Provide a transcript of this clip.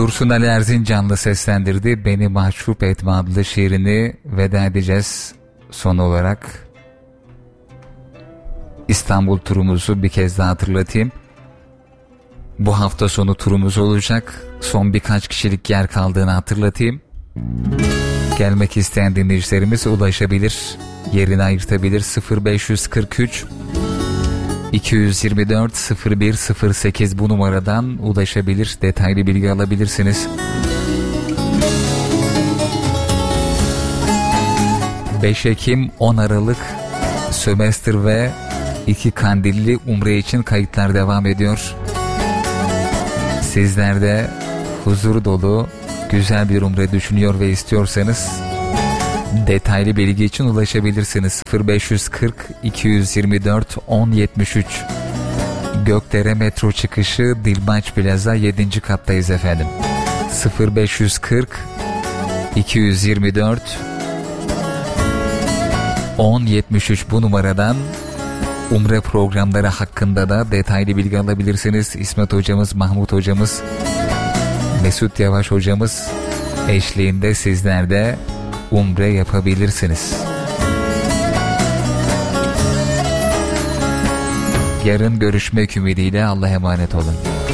Dursun Ali Erzincanlı seslendirdi. Beni Mahcup Etme adlı şiirini veda edeceğiz. Son olarak İstanbul turumuzu bir kez daha hatırlatayım. Bu hafta sonu turumuz olacak. Son birkaç kişilik yer kaldığını hatırlatayım. Gelmek isteyen dinleyicilerimiz ulaşabilir, yerini ayırtabilir. 0543 224 0108 bu numaradan ulaşabilir, detaylı bilgi alabilirsiniz. 5 Ekim 10 Aralık sömestr ve 2 Kandilli Umre için kayıtlar devam ediyor. Sizler de huzur dolu güzel bir umre düşünüyor ve istiyorsanız detaylı bilgi için ulaşabilirsiniz. 0540 224 1073 Gökdere metro çıkışı Dilmaç Plaza 7. kattayız efendim. 0540 224 1073 bu numaradan umre programları hakkında da detaylı bilgi alabilirsiniz. İsmet hocamız, Mahmut hocamız, Mesut Yavaş hocamız eşliğinde sizler de umre yapabilirsiniz. Yarın görüşmek ümidiyle Allah'a emanet olun.